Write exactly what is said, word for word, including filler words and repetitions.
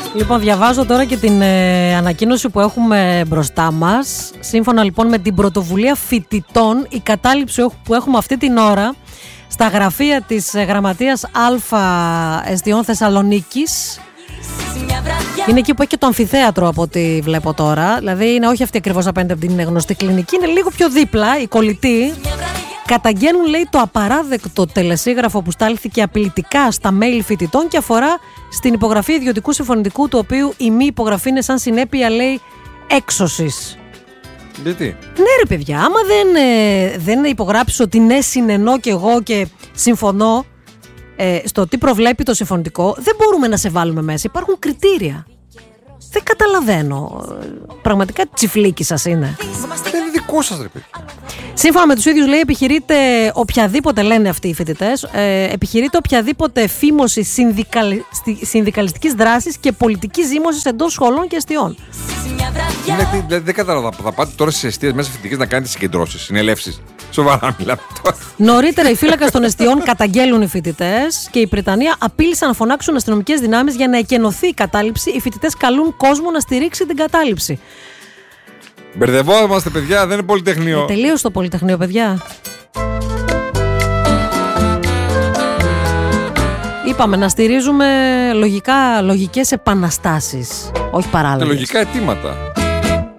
Λοιπόν, διαβάζω τώρα και την ε, ανακοίνωση που έχουμε μπροστά μας. Σύμφωνα λοιπόν με την πρωτοβουλία φοιτητών, η κατάληψη που έχουμε αυτή την ώρα στα γραφεία της Γραμματείας Α Εστιών Θεσσαλονίκης είναι εκεί που έχει και το αμφιθέατρο από ό,τι βλέπω τώρα. Δηλαδή είναι όχι αυτή ακριβώς απέναντι από την γνωστή κλινική, είναι λίγο πιο δίπλα, η κολλητή. Καταγγέλνουν, λέει, το απαράδεκτο τελεσίγραφο που στάλθηκε απειλητικά στα mail φοιτητών και αφορά στην υπογραφή ιδιωτικού συμφωνητικού, του οποίου η μη υπογραφή είναι σαν συνέπεια, λέει, έξωσης. Γιατί? Ναι, ρε παιδιά, άμα δεν, ε, δεν υπογράψεις ότι ναι, συνενώ και εγώ και συμφωνώ ε, στο τι προβλέπει το συμφωνητικό, δεν μπορούμε να σε βάλουμε μέσα. Υπάρχουν κριτήρια. Δεν καταλαβαίνω. Πραγματικά τσιφλίκι σας είναι. Δεν είναι δικό σας, ρε παιδί. Σύμφωνα με τους ίδιους, λέει, επιχειρείται οποιαδήποτε, λένε αυτοί οι φοιτητές, ε, επιχειρείται οποιαδήποτε φήμωση συνδικαλι, συνδικαλιστικής δράσης και πολιτικής ζήμωσης εντός σχολών και εστιών. Δηλαδή δεν, δεν κατάλαβα. Θα πάτε τώρα στις εστίες μέσα φοιτητικές να κάνετε συγκεντρώσεις, συνελεύσεις. Σοβαρά μιλάμε τώρα. Νωρίτερα οι φύλακες των εστιών καταγγέλουν οι φοιτητές και η Πριτανία απείλησαν να φωνάξουν αστυνομικές δυνάμεις για να εκενωθεί η κατάληψη. Οι φοιτητές καλούν κόσμο να στηρίξει την κατάληψη. Μπερδευόμαστε, παιδιά, δεν είναι πολυτεχνείο. Τελείωσε το πολυτεχνείο, παιδιά. Είπαμε να στηρίζουμε λογικά, λογικές επαναστάσεις, όχι παράλληλες. Λογικά αιτήματα.